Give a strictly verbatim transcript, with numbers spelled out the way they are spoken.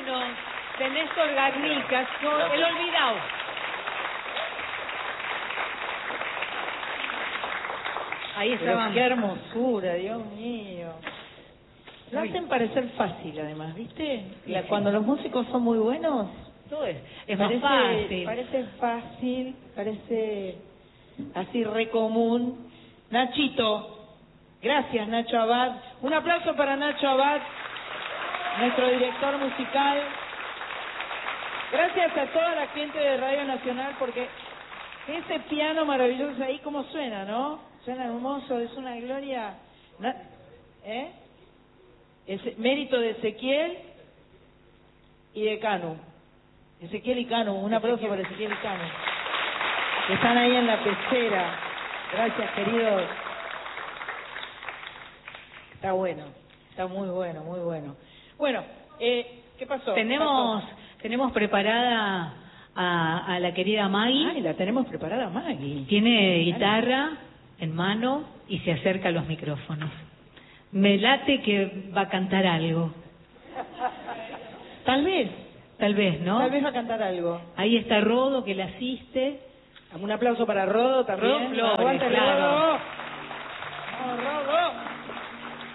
uno de Néstor Garnica, con El Olvidado. Ahí estaban. Qué hermosura, Dios mío. Lo hacen parecer fácil, además, ¿viste? La, cuando los músicos son muy buenos, Todo es, es parece, más fácil. Parece fácil, parece así re común. Nachito, gracias Nacho Abad. Un aplauso para Nacho Abad, nuestro director musical. Gracias a toda la gente de Radio Nacional, porque ese piano maravilloso ahí, ¿cómo suena, no? Suena hermoso, es una gloria. ¿Eh? Es mérito de Ezequiel y de Canu. Ezequiel y Canu, un aplauso para Ezequiel y Canu, que están ahí en la pecera. Gracias, queridos. Está bueno, está muy bueno, muy bueno. Bueno, eh, ¿qué pasó? Tenemos, ¿Qué pasó? tenemos preparada a, a la querida Maggie. Ay, la tenemos preparada, Maggie. Tiene guitarra en mano y se acerca a los micrófonos. Me late que va a cantar algo. Tal vez. Tal vez, ¿no? Tal vez va a cantar algo. Ahí está Rodo, que la asiste. Un aplauso para Rodo también. Rodo Flores, Aguante, claro. Rodo. Vamos, Rodo.